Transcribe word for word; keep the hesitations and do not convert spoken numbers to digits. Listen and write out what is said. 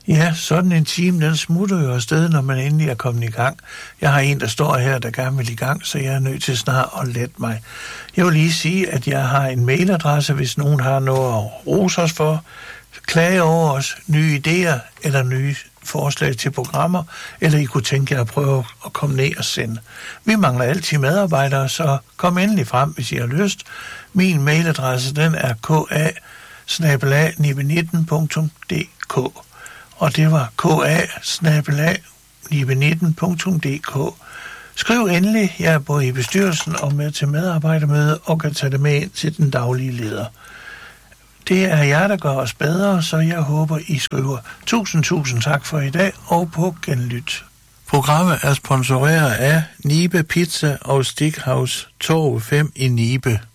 Ja, sådan en time, den smutter jo afsted, når man endelig er kommet i gang. Jeg har en, der står her, der gerne vil i gang, så jeg er nødt til snart at lette mig. Jeg vil lige sige, at jeg har en mailadresse, hvis nogen har noget at rose os for, klage over os, nye idéer eller nye forslag til programmer, eller I kunne tænke jer at prøve at komme ned og sende. Vi mangler altid medarbejdere, så kom endelig frem, hvis I har lyst. Min mailadresse, den er k a bindestreg ni b nitten punktum d k. Og det var k a bindestreg ni b nitten punktum d k. Skriv endelig, jeg er både i bestyrelsen og med til medarbejdermøde og kan tage det med ind til den daglige leder. Det er jer, der gør os bedre, så jeg håber, I skriver. Tusind, tusind tak for i dag, og på genlyt. Programmet er sponsoreret af Nibe Pizza og Stikhaus Torv fem i Nibe.